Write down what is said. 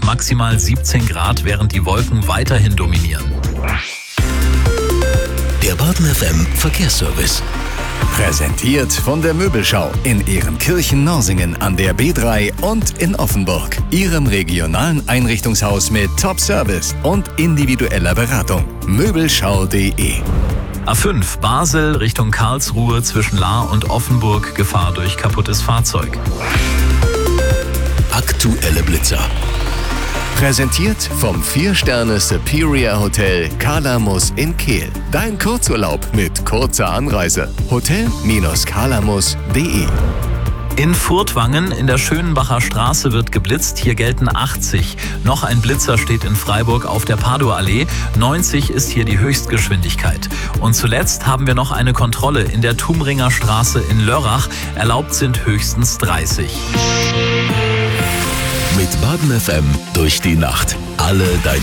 maximal 17 Grad, während die Wolken weiterhin dominieren. Der Baden FM Verkehrsservice. Präsentiert von der Möbelschau in Ehrenkirchen-Norsingen an der B3 und in Offenburg. Ihrem regionalen Einrichtungshaus mit Top-Service und individueller Beratung. Möbelschau.de. A5 Basel Richtung Karlsruhe zwischen Lahr und Offenburg, Gefahr durch kaputtes Fahrzeug. Aktuelle Blitzer. Präsentiert vom 4-Sterne Superior Hotel Calamus in Kehl. Dein Kurzurlaub mit kurzer Anreise. Hotel-calamus.de. In Furtwangen in der Schönenbacher Straße wird geblitzt. Hier gelten 80. Noch ein Blitzer steht in Freiburg auf der Padoallee. 90 ist hier die Höchstgeschwindigkeit. Und zuletzt haben wir noch eine Kontrolle in der Tumringer Straße in Lörrach. Erlaubt sind höchstens 30. Mit Baden FM durch die Nacht. Alle deine